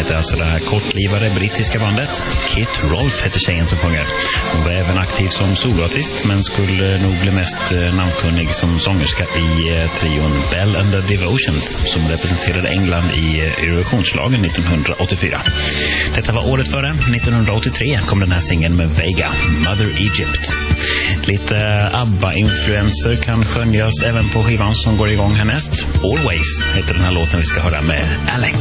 Det är alltså det här kortlivade brittiska bandet. Kit Rolfe heter tjejen som sjunger. Hon var även aktiv som soloartist, men skulle nog bli mest namnkunnig som sångerska i trion Bell and the Devotions, som representerade England i Eurovisionsslagen 1984. Detta var året före. 1983 kom den här singeln med Vega, Mother Egypt. Lite ABBA-influenser kan skönjas även på skivan som går igång härnäst. Always heter den här låten vi ska höra med Alex.